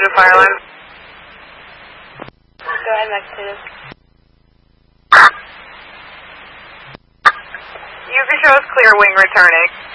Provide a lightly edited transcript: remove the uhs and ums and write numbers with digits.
to fire line. Go ahead, Mexican. User shows clear wing returning.